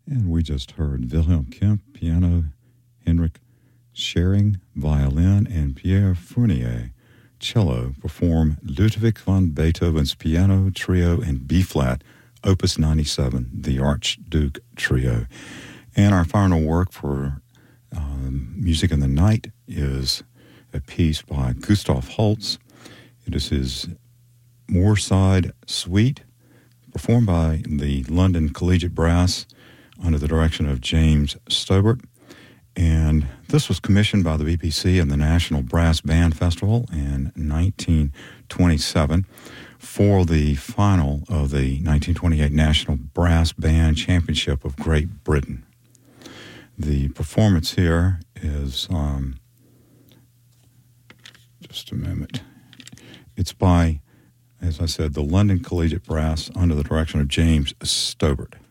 And we just heard Wilhelm Kemp, piano, Henrik Schering, violin, and Pierre Fournier, cello, perform Ludwig van Beethoven's piano trio in B-flat, Opus 97, the Archduke Trio. And our final work for Music in the Night is a piece by Gustav Holst. It is his Moorside Suite, performed by the London Collegiate Brass under the direction of James Stobart. And this was commissioned by the BBC and the National Brass Band Festival in 1927 for the final of the 1928 National Brass Band Championship of Great Britain. The performance here is, just a moment, it's by, as I said, the London Collegiate Brass under the direction of James Stobart.